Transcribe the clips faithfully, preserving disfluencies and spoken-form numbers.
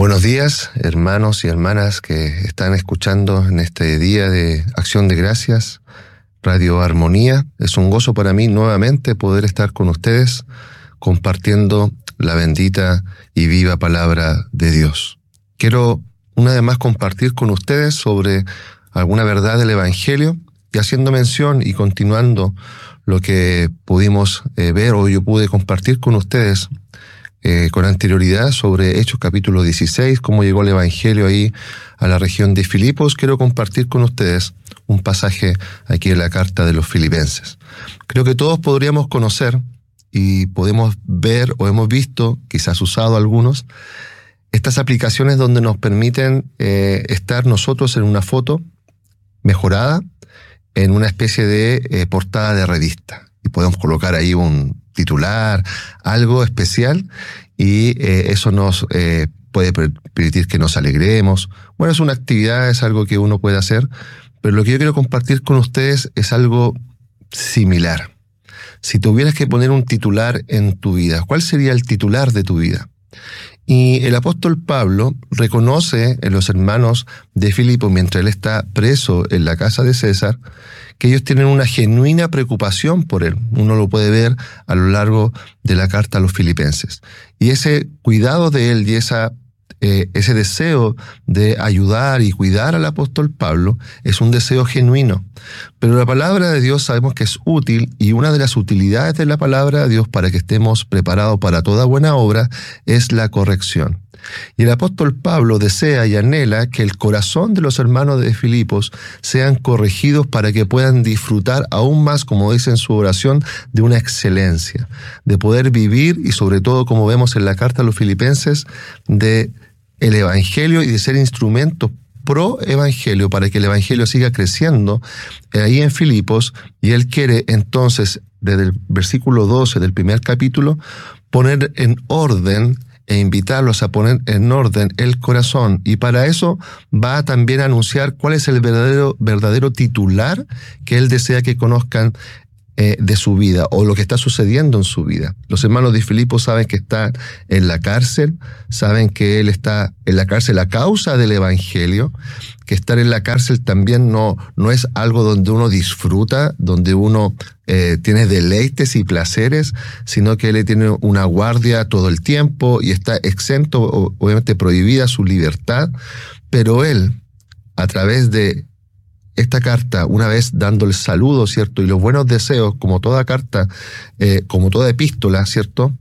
Buenos días, hermanos y hermanas que están escuchando en este día de Acción de Gracias, Radio Armonía. Es un gozo para mí nuevamente poder estar con ustedes compartiendo la bendita y viva palabra de Dios. Quiero una vez más compartir con ustedes sobre alguna verdad del Evangelio y haciendo mención y continuando lo que pudimos eh, ver o yo pude compartir con ustedes Eh, con anterioridad sobre Hechos capítulo dieciséis, cómo llegó el Evangelio ahí a la región de Filipos. Quiero compartir con ustedes un pasaje aquí en la carta de los Filipenses. Creo que todos podríamos conocer y podemos ver o hemos visto, quizás usado algunos, estas aplicaciones donde nos permiten eh, estar nosotros en una foto mejorada, en una especie de eh, portada de revista. Y podemos colocar ahí un titular, algo especial, y eh, eso nos eh, puede permitir que nos alegremos. Bueno, es una actividad, es algo que uno puede hacer, pero lo que yo quiero compartir con ustedes es algo similar. Si tuvieras que poner un titular en tu vida, ¿cuál sería el titular de tu vida? Y el apóstol Pablo reconoce en los hermanos de Filipo, mientras él está preso en la casa de César, que ellos tienen una genuina preocupación por él. Uno lo puede ver a lo largo de la carta a los filipenses. Y ese cuidado de él y esa, eh, ese deseo de ayudar y cuidar al apóstol Pablo es un deseo genuino. Pero la palabra de Dios sabemos que es útil, y una de las utilidades de la palabra de Dios para que estemos preparados para toda buena obra es la corrección. Y el apóstol Pablo desea y anhela que el corazón de los hermanos de Filipos sean corregidos para que puedan disfrutar aún más, como dice en su oración, de una excelencia, de poder vivir y sobre todo, como vemos en la carta a los filipenses, de el evangelio y de ser instrumentos pro evangelio para que el evangelio siga creciendo ahí en Filipos. Y él quiere entonces, desde el versículo doce del primer capítulo, poner en orden e invitarlos a poner en orden el corazón. Y para eso va también a anunciar cuál es el verdadero, verdadero titular que él desea que conozcan eh, de su vida, o lo que está sucediendo en su vida. Los hermanos de Filipos saben que está en la cárcel, saben que él está en la cárcel a causa del evangelio, que estar en la cárcel también no, no es algo donde uno disfruta, donde uno eh, tiene deleites y placeres, sino que él tiene una guardia todo el tiempo y está exento, obviamente prohibida su libertad. Pero él, a través de esta carta, una vez dando el saludo, ¿cierto?, y los buenos deseos, como toda carta, eh, como toda epístola, ¿cierto?,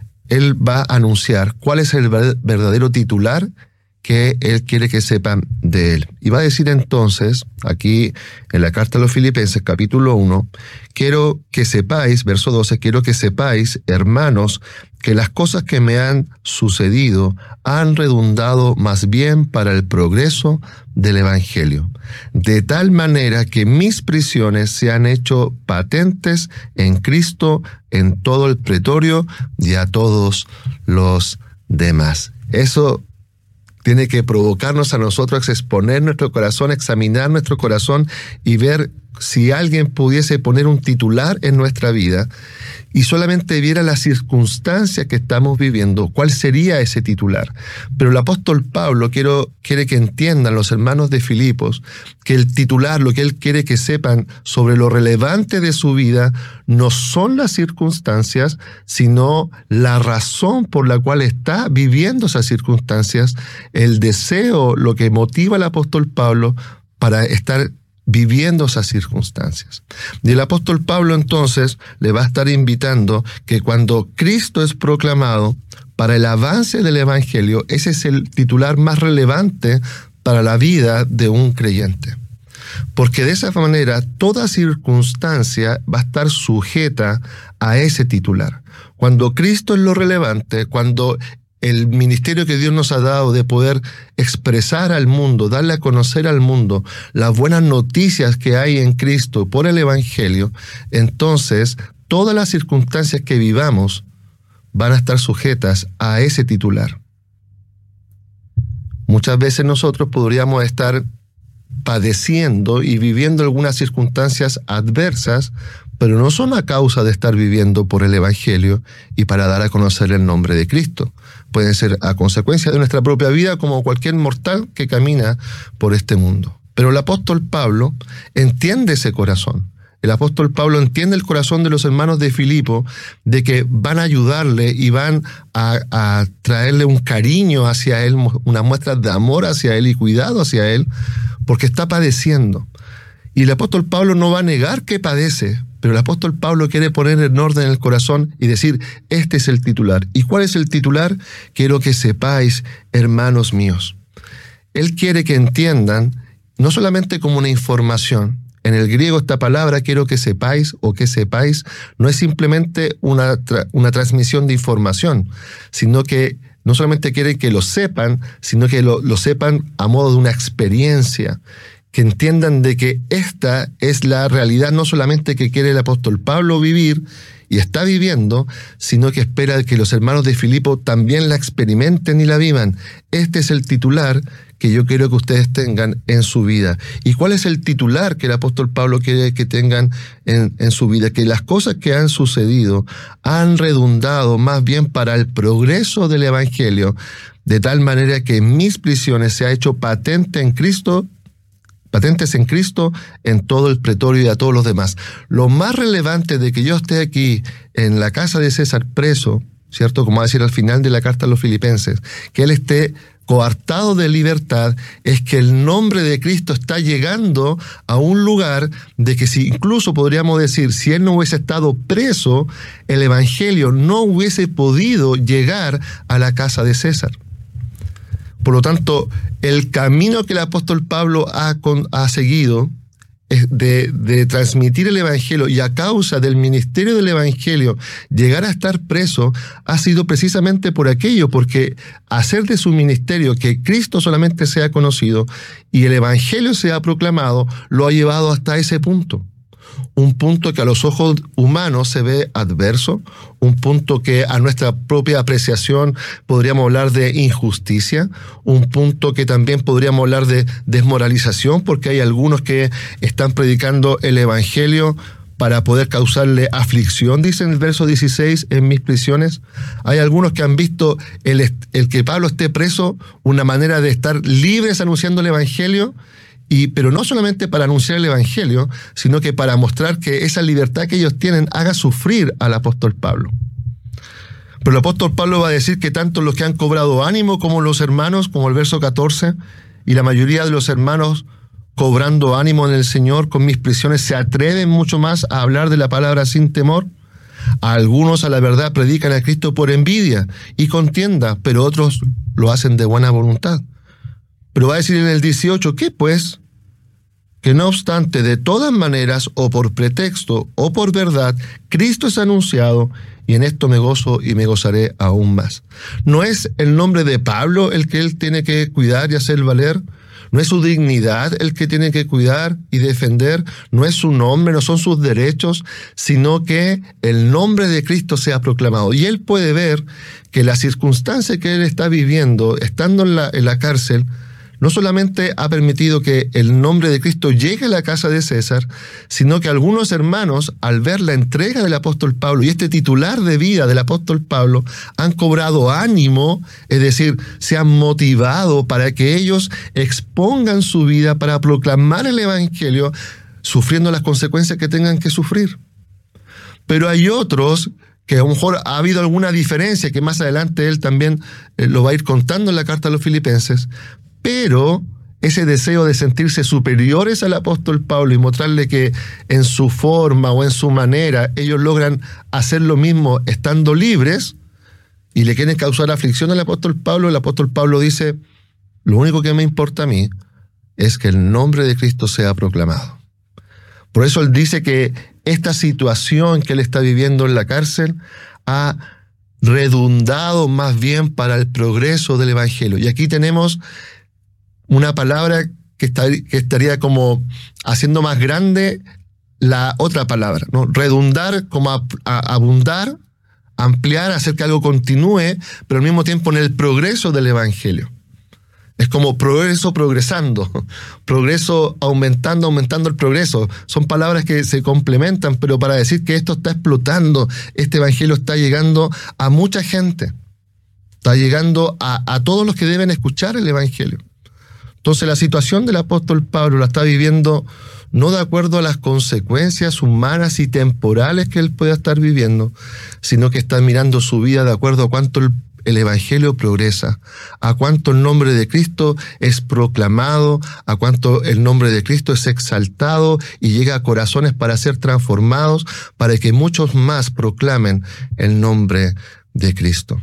él va a anunciar cuál es el verdadero titular que él quiere que sepan de él. Y va a decir entonces, aquí en la carta a los Filipenses, capítulo uno, quiero que sepáis, verso doce, quiero que sepáis, hermanos, que las cosas que me han sucedido han redundado más bien para el progreso del Evangelio, de tal manera que mis prisiones se han hecho patentes en Cristo en todo el pretorio y a todos los demás. Eso tiene que provocarnos a nosotros a exponer nuestro corazón, examinar nuestro corazón y ver si alguien pudiese poner un titular en nuestra vida y solamente viera las circunstancias que estamos viviendo, ¿cuál sería ese titular? Pero el apóstol Pablo quiero, quiere que entiendan los hermanos de Filipos que el titular, lo que él quiere que sepan sobre lo relevante de su vida, no son las circunstancias, sino la razón por la cual está viviendo esas circunstancias, el deseo, lo que motiva al apóstol Pablo para estar viviendo esas circunstancias. Y el apóstol Pablo entonces le va a estar invitando que cuando Cristo es proclamado para el avance del evangelio, ese es el titular más relevante para la vida de un creyente. Porque de esa manera toda circunstancia va a estar sujeta a ese titular. Cuando Cristo es lo relevante, cuando el ministerio que Dios nos ha dado de poder expresar al mundo, darle a conocer al mundo las buenas noticias que hay en Cristo por el evangelio, entonces todas las circunstancias que vivamos van a estar sujetas a ese titular. Muchas veces nosotros podríamos estar padeciendo y viviendo algunas circunstancias adversas, pero no son a causa de estar viviendo por el evangelio y para dar a conocer el nombre de Cristo. pueden ser a consecuencia de nuestra propia vida como cualquier mortal que camina por este mundo. Pero el apóstol Pablo entiende ese corazón. El apóstol Pablo entiende el corazón de los hermanos de Filipo, de que van a ayudarle y van a, a traerle un cariño hacia él, unas muestras de amor hacia él y cuidado hacia él, porque está padeciendo. Y el apóstol Pablo no va a negar que padece, pero el apóstol Pablo quiere poner en orden el corazón y decir, este es el titular. ¿Y cuál es el titular? Quiero que sepáis, hermanos míos. Él quiere que entiendan, no solamente como una información. En el griego esta palabra, quiero que sepáis o que sepáis, no es simplemente una, tra- una transmisión de información, sino que no solamente quiere que lo sepan, sino que lo, lo sepan a modo de una experiencia, que entiendan de que esta es la realidad no solamente que quiere el apóstol Pablo vivir y está viviendo, sino que espera que los hermanos de Filipo también la experimenten y la vivan. Este es el titular que yo quiero que ustedes tengan en su vida. ¿Y cuál es el titular que el apóstol Pablo quiere que tengan en, en su vida? Que las cosas que han sucedido han redundado más bien para el progreso del evangelio, de tal manera que en mis prisiones se ha hecho patente en Cristo, patentes en Cristo en todo el pretorio y a todos los demás. Lo más relevante de que yo esté aquí en la casa de César preso, ¿cierto? Como va a decir al final de la carta a los filipenses, que él esté coartado de libertad, es que el nombre de Cristo está llegando a un lugar de que si incluso podríamos decir, si él no hubiese estado preso, el evangelio no hubiese podido llegar a la casa de César. Por lo tanto, el camino que el apóstol Pablo ha, con, ha seguido es de, de transmitir el evangelio, y a causa del ministerio del evangelio llegar a estar preso ha sido precisamente por aquello, porque hacer de su ministerio que Cristo solamente sea conocido y el evangelio sea proclamado lo ha llevado hasta ese punto. Un punto que a los ojos humanos se ve adverso, un punto que a nuestra propia apreciación podríamos hablar de injusticia, un punto que también podríamos hablar de desmoralización, porque hay algunos que están predicando el evangelio para poder causarle aflicción, dice en el verso dieciséis, en mis prisiones. Hay algunos que han visto el, el que Pablo esté preso una manera de estar libres anunciando el evangelio, Y, pero no solamente para anunciar el evangelio, sino que para mostrar que esa libertad que ellos tienen haga sufrir al apóstol Pablo. Pero el apóstol Pablo va a decir que tanto los que han cobrado ánimo como los hermanos, como el verso catorce, y la mayoría de los hermanos cobrando ánimo en el Señor con mis prisiones, se atreven mucho más a hablar de la palabra sin temor. A algunos a la verdad predican a Cristo por envidia y contienda, pero otros lo hacen de buena voluntad. Pero va a decir en el dieciocho, ¿qué pues? Que no obstante, de todas maneras, o por pretexto, o por verdad, Cristo es anunciado, y en esto me gozo y me gozaré aún más. ¿No es el nombre de Pablo el que él tiene que cuidar y hacer valer? ¿No es su dignidad el que tiene que cuidar y defender? ¿No es su nombre, no son sus derechos, sino que el nombre de Cristo sea proclamado? Y él puede ver que la circunstancia que él está viviendo, estando en la, en la cárcel, no solamente ha permitido que el nombre de Cristo llegue a la casa de César, sino que algunos hermanos, al ver la entrega del apóstol Pablo y este titular de vida del apóstol Pablo, han cobrado ánimo, es decir, se han motivado para que ellos expongan su vida para proclamar el evangelio, sufriendo las consecuencias que tengan que sufrir. Pero hay otros que a lo mejor ha habido alguna diferencia, que más adelante él también eh, lo va a ir contando en la carta a los filipenses, pero ese deseo de sentirse superiores al apóstol Pablo y mostrarle que en su forma o en su manera ellos logran hacer lo mismo estando libres y le quieren causar aflicción al apóstol Pablo, el apóstol Pablo dice, lo único que me importa a mí es que el nombre de Cristo sea proclamado. Por eso él dice que esta situación que él está viviendo en la cárcel ha redundado más bien para el progreso del evangelio. Y aquí tenemos una palabra que, está, que estaría como haciendo más grande la otra palabra, ¿no? Redundar como a, a, abundar, ampliar, hacer que algo continúe, pero al mismo tiempo en el progreso del evangelio. Es como progreso progresando, progreso aumentando, aumentando el progreso. Son palabras que se complementan, pero para decir que esto está explotando, este evangelio está llegando a mucha gente. Está llegando a, a todos los que deben escuchar el Evangelio. Entonces la situación del apóstol Pablo la está viviendo no de acuerdo a las consecuencias humanas y temporales que él pueda estar viviendo, sino que está mirando su vida de acuerdo a cuánto el, el Evangelio progresa, a cuánto el nombre de Cristo es proclamado, a cuánto el nombre de Cristo es exaltado y llega a corazones para ser transformados, para que muchos más proclamen el nombre de Cristo.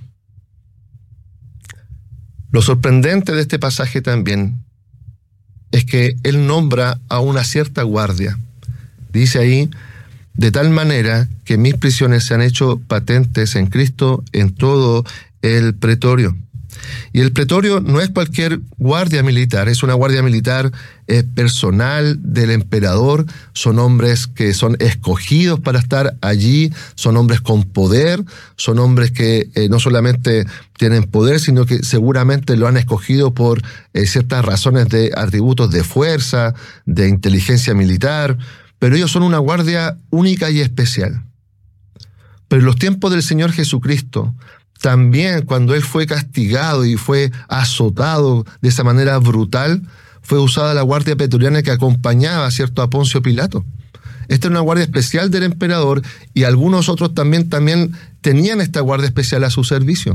Lo sorprendente de este pasaje también es que él nombra a una cierta guardia. Dice ahí, de tal manera que mis prisiones se han hecho patentes en Cristo en todo el pretorio. Y el pretorio no es cualquier guardia militar, es una guardia militar eh, personal del emperador. Son hombres que son escogidos para estar allí, son hombres con poder, son hombres que eh, no solamente tienen poder, sino que seguramente lo han escogido por eh, ciertas razones de atributos de fuerza, de inteligencia militar, pero ellos son una guardia única y especial. Pero en los tiempos del Señor Jesucristo, también cuando él fue castigado y fue azotado de esa manera brutal, fue usada la guardia pretoriana que acompañaba, ¿cierto?, a Poncio Pilato. Esta era una guardia especial del emperador y algunos otros también, también tenían esta guardia especial a su servicio.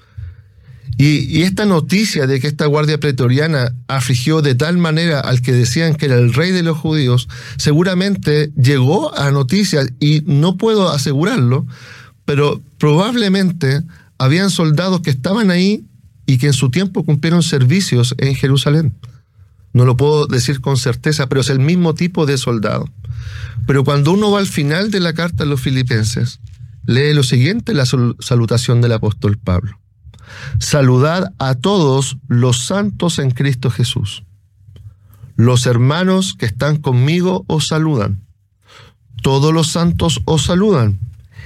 Y, y esta noticia de que esta guardia pretoriana afligió de tal manera al que decían que era el rey de los judíos, seguramente llegó a noticias, y no puedo asegurarlo, pero probablemente habían soldados que estaban ahí y que en su tiempo cumplieron servicios en Jerusalén. No lo puedo decir con certeza, pero es el mismo tipo de soldado. Pero cuando uno va al final de la carta a los filipenses, lee lo siguiente, la salutación del apóstol Pablo. Saludad a todos los santos en Cristo Jesús. Los hermanos que están conmigo os saludan. Todos los santos os saludan.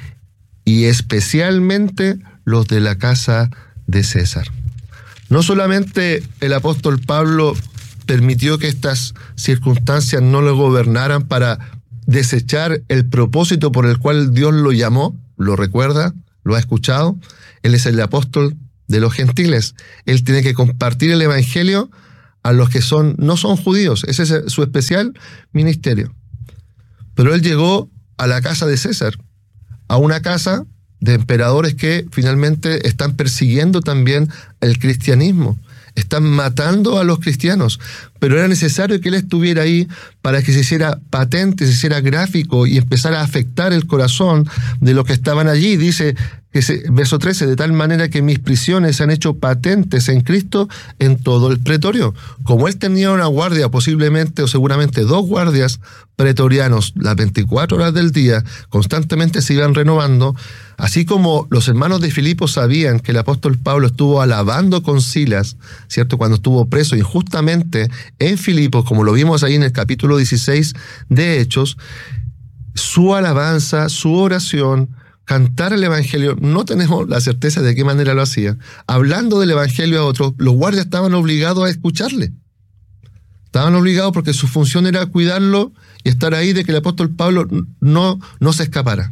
Y especialmente los de la casa de César. No solamente el apóstol Pablo permitió que estas circunstancias no lo gobernaran para desechar el propósito por el cual Dios lo llamó, lo recuerda, lo ha escuchado. Él es el apóstol de los gentiles. Él tiene que compartir el evangelio a los que son no son judíos. Ese es su especial ministerio. Pero él llegó a la casa de César, a una casa de emperadores que finalmente están persiguiendo también el cristianismo, están matando a los cristianos, pero era necesario que él estuviera ahí para que se hiciera patente, se hiciera gráfico y empezara a afectar el corazón de los que estaban allí. Dice, que se, verso trece, de tal manera que mis prisiones se han hecho patentes en Cristo en todo el pretorio. Como él tenía una guardia, posiblemente o seguramente dos guardias pretorianos, las veinticuatro horas del día, constantemente se iban renovando, así como los hermanos de Filipo sabían que el apóstol Pablo estuvo alabando con Silas, ¿cierto?, cuando estuvo preso injustamente en Filipos, como lo vimos ahí en el capítulo dieciséis de Hechos, su alabanza, su oración, cantar el evangelio, no tenemos la certeza de qué manera lo hacía. Hablando del evangelio a otros, los guardias estaban obligados a escucharle. Estaban obligados porque su función era cuidarlo y estar ahí de que el apóstol Pablo no, no se escapara.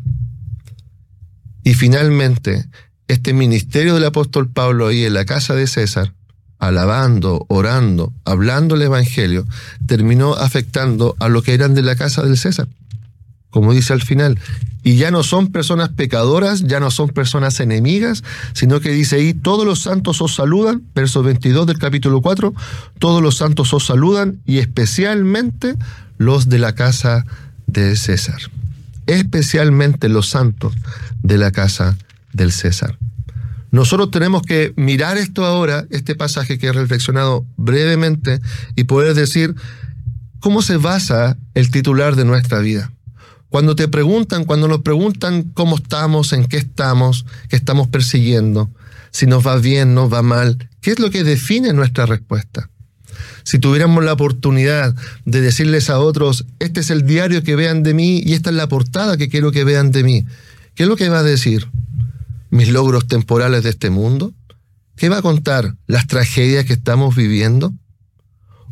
Y finalmente, este ministerio del apóstol Pablo ahí en la casa de César, alabando, orando, hablando el evangelio, terminó afectando a los que eran de la casa del César, como dice al final. Y ya no son personas pecadoras, ya no son personas enemigas, sino que dice ahí, todos los santos os saludan, verso veintidós del capítulo cuatro, todos los santos os saludan, y especialmente los de la casa de César. Especialmente los santos de la casa del César. Nosotros tenemos que mirar esto ahora, este pasaje que he reflexionado brevemente, y poder decir, ¿cómo se basa el titular de nuestra vida? Cuando te preguntan, cuando nos preguntan cómo estamos, en qué estamos, qué estamos persiguiendo, si nos va bien, nos va mal, ¿qué es lo que define nuestra respuesta? Si tuviéramos la oportunidad de decirles a otros, este es el diario que vean de mí y esta es la portada que quiero que vean de mí, ¿qué es lo que va a decir? ¿Mis logros temporales de este mundo? ¿Qué va a contar? ¿Las tragedias que estamos viviendo?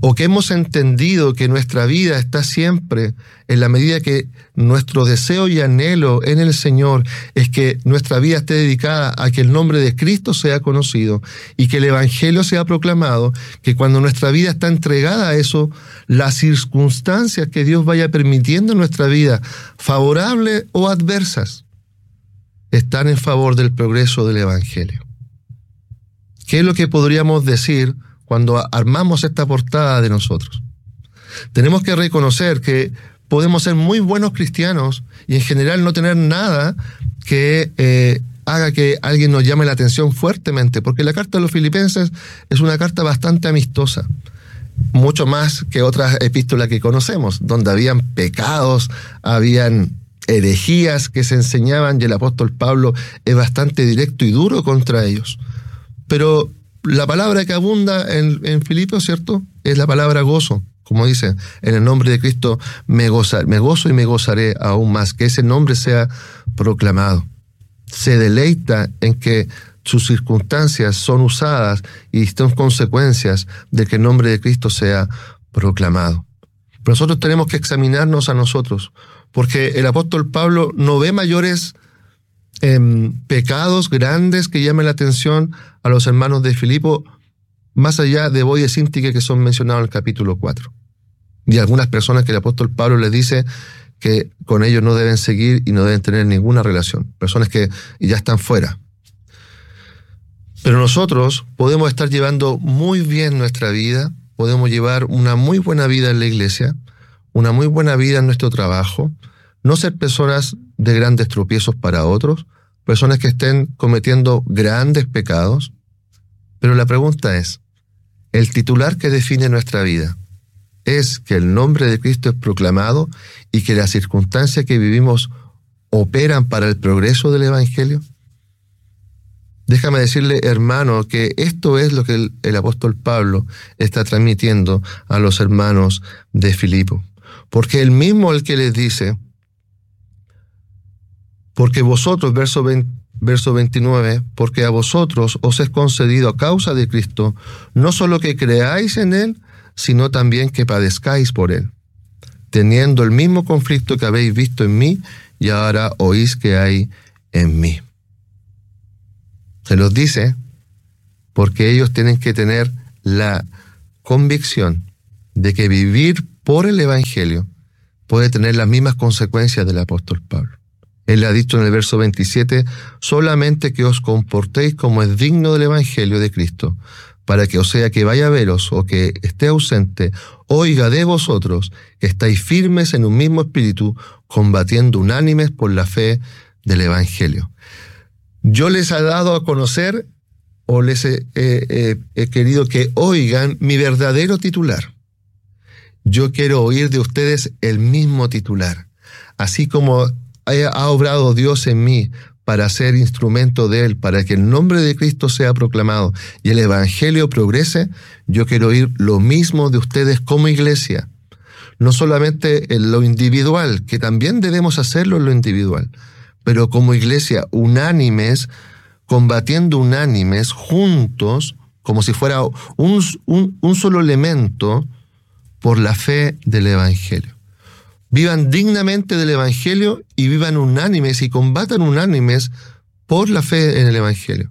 o que hemos entendido que nuestra vida está siempre, en la medida que nuestro deseo y anhelo en el Señor es que nuestra vida esté dedicada a que el nombre de Cristo sea conocido y que el Evangelio sea proclamado, que cuando nuestra vida está entregada a eso, las circunstancias que Dios vaya permitiendo en nuestra vida, favorables o adversas, están en favor del progreso del Evangelio. ¿Qué es lo que podríamos decir cuando armamos esta portada de nosotros? Tenemos que reconocer que podemos ser muy buenos cristianos y en general no tener nada que eh, haga que alguien nos llame la atención fuertemente, porque la carta de los Filipenses es una carta bastante amistosa, mucho más que otras epístolas que conocemos, donde habían pecados, habían herejías que se enseñaban y el apóstol Pablo es bastante directo y duro contra ellos. Pero la palabra que abunda en, en Filipos, ¿cierto?, es la palabra gozo. Como dice, en el nombre de Cristo me, goza, me gozo y me gozaré aún más, que ese nombre sea proclamado. Se deleita en que sus circunstancias son usadas y son consecuencias de que el nombre de Cristo sea proclamado. Pero nosotros tenemos que examinarnos a nosotros, porque el apóstol Pablo no ve mayores eh, pecados grandes que llamen la atención a los hermanos de Filipo, más allá de Boy y Síntique que son mencionados en el capítulo cuatro. Y algunas personas que el apóstol Pablo les dice que con ellos no deben seguir y no deben tener ninguna relación. Personas que ya están fuera. Pero nosotros podemos estar llevando muy bien nuestra vida, podemos llevar una muy buena vida en la iglesia, una muy buena vida en nuestro trabajo, no ser personas de grandes tropiezos para otros, personas que estén cometiendo grandes pecados. Pero la pregunta es, ¿el titular que define nuestra vida es que el nombre de Cristo es proclamado y que las circunstancias que vivimos operan para el progreso del Evangelio? Déjame decirle, hermano, que esto es lo que el, el apóstol Pablo está transmitiendo a los hermanos de Filipo. Porque él mismo el que les dice, porque vosotros, verso veinte, verso veintinueve, porque a vosotros os es concedido a causa de Cristo, no solo que creáis en Él, sino también que padezcáis por Él, teniendo el mismo conflicto que habéis visto en mí y ahora oís que hay en mí. Se los dice porque ellos tienen que tener la convicción de que vivir por el Evangelio puede tener las mismas consecuencias del apóstol Pablo. Él le ha dicho en el verso veintisiete, solamente que os comportéis como es digno del Evangelio de Cristo, para que, o sea, que vaya a veros o que esté ausente, oiga de vosotros que estáis firmes en un mismo espíritu, combatiendo unánimes por la fe del Evangelio. Yo les he dado a conocer, o les he, he, he, he querido que oigan mi verdadero titular. Yo quiero oír de ustedes el mismo titular. Así como ha obrado Dios en mí para ser instrumento de Él, para que el nombre de Cristo sea proclamado y el Evangelio progrese, yo quiero oír lo mismo de ustedes como iglesia. No solamente en lo individual, que también debemos hacerlo en lo individual, pero como iglesia unánimes, combatiendo unánimes, juntos, como si fuera un, un, un solo elemento por la fe del Evangelio. Vivan dignamente del Evangelio y vivan unánimes y combatan unánimes por la fe en el Evangelio.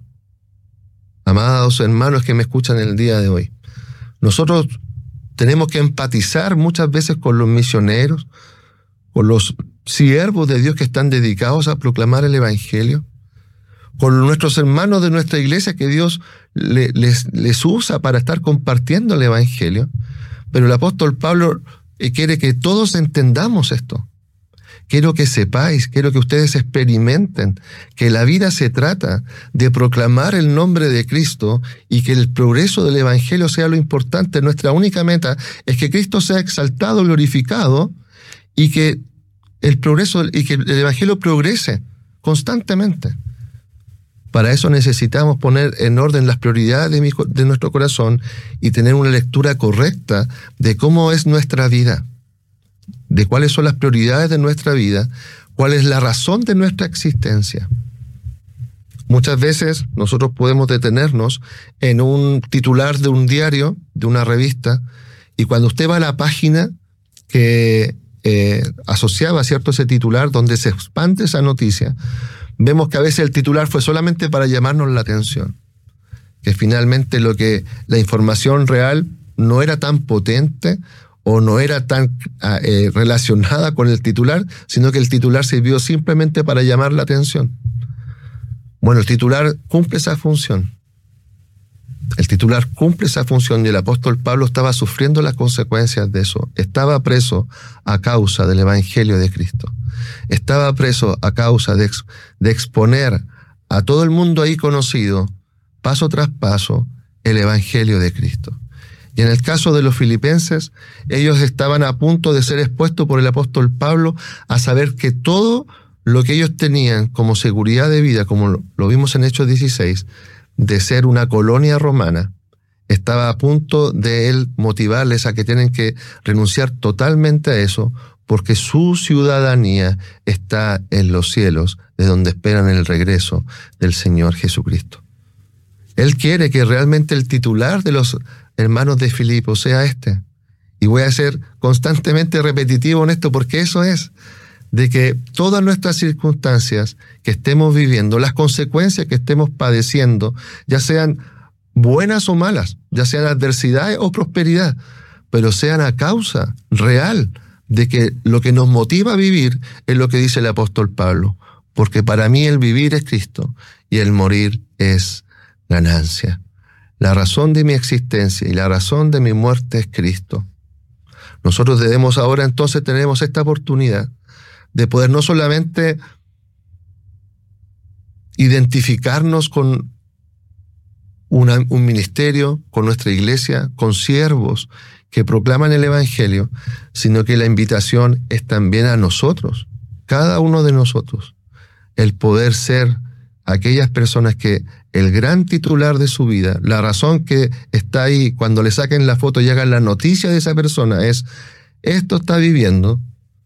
Amados hermanos que me escuchan el día de hoy, nosotros tenemos que empatizar muchas veces con los misioneros, con los siervos de Dios que están dedicados a proclamar el Evangelio, con nuestros hermanos de nuestra iglesia que Dios les, les, les usa para estar compartiendo el Evangelio. Pero el apóstol Pablo quiere que todos entendamos esto. Quiero que sepáis, quiero que ustedes experimenten que la vida se trata de proclamar el nombre de Cristo y que el progreso del Evangelio sea lo importante. Nuestra única meta es que Cristo sea exaltado, glorificado y que el progreso y que el Evangelio progrese constantemente. Para eso necesitamos poner en orden las prioridades de, mi, de nuestro corazón y tener una lectura correcta de cómo es nuestra vida, de cuáles son las prioridades de nuestra vida, cuál es la razón de nuestra existencia. Muchas veces nosotros podemos detenernos en un titular de un diario, de una revista, Y cuando usted va a la página que eh, asociaba, ¿cierto?, ese titular, donde se expande esa noticia, vemos que a veces el titular fue solamente para llamarnos la atención. Que finalmente lo que la información real no era tan potente o no era tan eh, relacionada con el titular, sino que el titular sirvió simplemente para llamar la atención. Bueno, el titular cumple esa función. El titular cumple esa función y el apóstol Pablo estaba sufriendo las consecuencias de eso. Estaba preso a causa del Evangelio de Cristo. Estaba preso a causa de, ex, de exponer a todo el mundo ahí conocido, paso tras paso, el Evangelio de Cristo. Y en el caso de los filipenses, ellos estaban a punto de ser expuestos por el apóstol Pablo a saber que todo lo que ellos tenían como seguridad de vida, como lo vimos en Hechos dieciséis, de ser una colonia romana, estaba a punto de él motivarles a que tienen que renunciar totalmente a eso, porque su ciudadanía está en los cielos, de donde esperan el regreso del Señor Jesucristo. Él quiere que realmente el titular de los hermanos de Filipos sea este. Y voy a ser constantemente repetitivo en esto, porque eso es, de que todas nuestras circunstancias que estemos viviendo, las consecuencias que estemos padeciendo, ya sean buenas o malas, ya sean adversidad o prosperidad, pero sean a causa real de que lo que nos motiva a vivir es lo que dice el apóstol Pablo, porque para mí el vivir es Cristo y el morir es ganancia. La razón de mi existencia y la razón de mi muerte es Cristo. Nosotros debemos ahora entonces, tenemos esta oportunidad de poder no solamente identificarnos con una, un ministerio, con nuestra iglesia, con siervos que proclaman el Evangelio, sino que la invitación es también a nosotros, cada uno de nosotros, el poder ser aquellas personas que el gran titular de su vida, la razón que está ahí cuando le saquen la foto y hagan la noticia de esa persona es, esto está viviendo,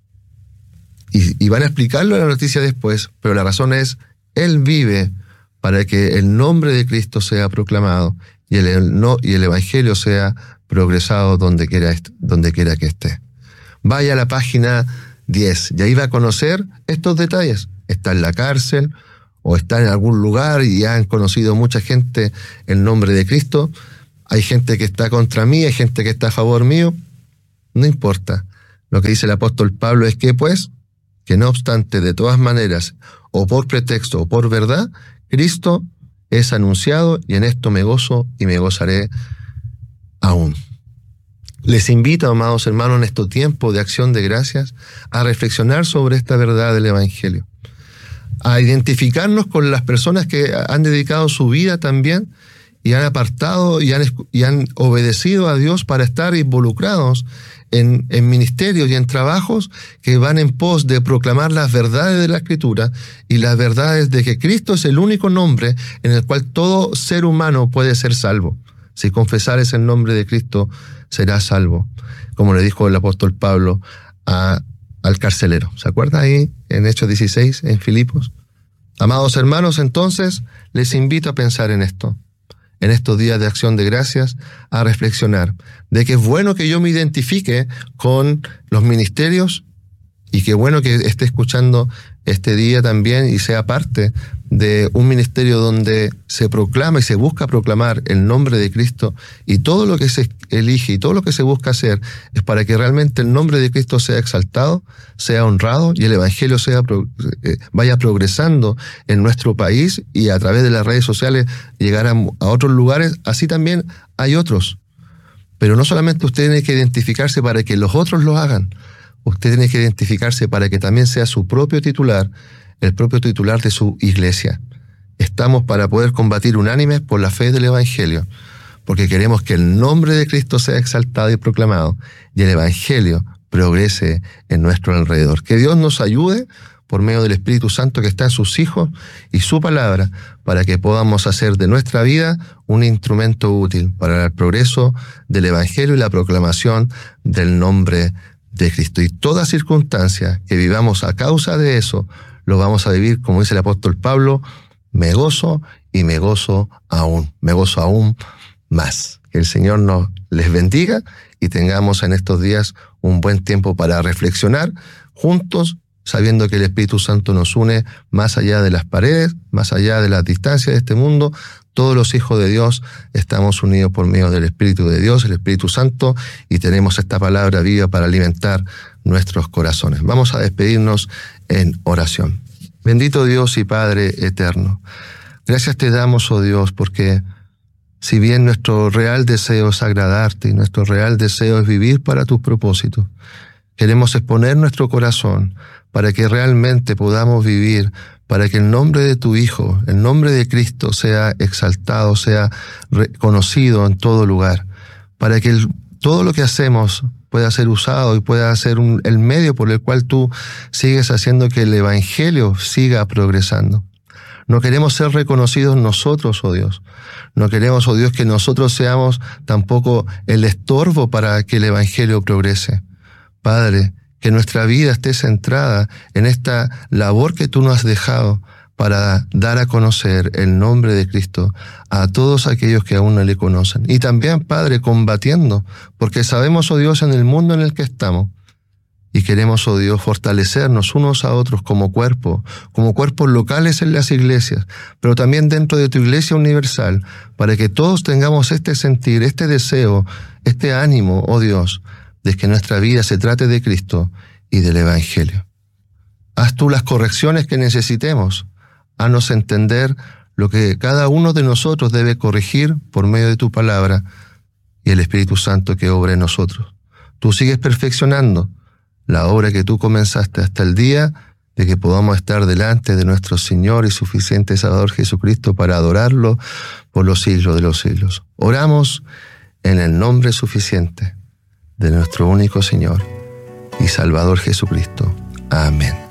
y, y van a explicarlo en la noticia después, pero la razón es, él vive para que el nombre de Cristo sea proclamado y el, el, no, y el Evangelio sea progresado donde quiera, donde quiera que esté. Vaya a la página diez y ahí va a conocer estos detalles. Está en la cárcel o está en algún lugar y han conocido mucha gente el nombre de Cristo. Hay gente que está contra mí, hay gente que está a favor mío. No importa. Lo que dice el apóstol Pablo es que, pues, que no obstante, de todas maneras, o por pretexto o por verdad, Cristo es anunciado y en esto me gozo y me gozaré aún. Les invito, amados hermanos, en este tiempo de acción de gracias, a reflexionar sobre esta verdad del Evangelio, a identificarnos con las personas que han dedicado su vida también y han apartado y han, y han obedecido a Dios para estar involucrados en, en ministerios y en trabajos que van en pos de proclamar las verdades de la Escritura y las verdades de que Cristo es el único nombre en el cual todo ser humano puede ser salvo. Si confesares el nombre de Cristo, serás salvo, como le dijo el apóstol Pablo a, al carcelero. ¿Se acuerda ahí en Hechos dieciséis, en Filipos? Amados hermanos, entonces les invito a pensar en esto, en estos días de acción de gracias, a reflexionar de que es bueno que yo me identifique con los ministerios y qué bueno que esté escuchando este día también y sea parte de un ministerio donde se proclama y se busca proclamar el nombre de Cristo, y todo lo que se elige y todo lo que se busca hacer es para que realmente el nombre de Cristo sea exaltado, sea honrado y el Evangelio sea eh, vaya progresando en nuestro país y a través de las redes sociales llegar a, a otros lugares. Así también hay otros. Pero no solamente usted tiene que identificarse para que los otros lo hagan, usted tiene que identificarse para que también sea su propio titular, el propio titular de su iglesia. Estamos para poder combatir unánimes por la fe del Evangelio, porque queremos que el nombre de Cristo sea exaltado y proclamado, y el Evangelio progrese en nuestro alrededor. Que Dios nos ayude por medio del Espíritu Santo que está en sus hijos y su palabra, para que podamos hacer de nuestra vida un instrumento útil para el progreso del Evangelio y la proclamación del nombre de Cristo. Y toda circunstancia que vivamos a causa de eso, lo vamos a vivir, como dice el apóstol Pablo, me gozo y me gozo aún, me gozo aún más. Que el Señor nos les bendiga y tengamos en estos días un buen tiempo para reflexionar juntos, sabiendo que el Espíritu Santo nos une más allá de las paredes, más allá de las distancias de este mundo. Todos los hijos de Dios estamos unidos por medio del Espíritu de Dios, el Espíritu Santo, y tenemos esta palabra viva para alimentar nuestros corazones. Vamos a despedirnos en oración. Bendito Dios y Padre eterno, gracias te damos, oh Dios, porque si bien nuestro real deseo es agradarte y nuestro real deseo es vivir para tus propósitos, queremos exponer nuestro corazón para que realmente podamos vivir, para que el nombre de tu Hijo, el nombre de Cristo sea exaltado, sea reconocido en todo lugar, para que el, todo lo que hacemos pueda ser usado y pueda ser un, el medio por el cual tú sigues haciendo que el Evangelio siga progresando. No queremos ser reconocidos nosotros, oh Dios. No queremos, oh Dios, que nosotros seamos tampoco el estorbo para que el Evangelio progrese. Padre, que nuestra vida esté centrada en esta labor que tú nos has dejado para dar a conocer el nombre de Cristo a todos aquellos que aún no le conocen. Y también, Padre, combatiendo, porque sabemos, oh Dios, en el mundo en el que estamos, y queremos, oh Dios, fortalecernos unos a otros como cuerpo, como cuerpos locales en las iglesias, pero también dentro de tu iglesia universal, para que todos tengamos este sentir, este deseo, este ánimo, oh Dios, de que nuestra vida se trate de Cristo y del Evangelio. Haz tú las correcciones que necesitemos. Haznos entender lo que cada uno de nosotros debe corregir por medio de tu palabra y el Espíritu Santo que obra en nosotros. Tú sigues perfeccionando la obra que tú comenzaste hasta el día de que podamos estar delante de nuestro Señor y suficiente Salvador Jesucristo para adorarlo por los siglos de los siglos. Oramos en el nombre suficiente de nuestro único Señor y Salvador Jesucristo. Amén.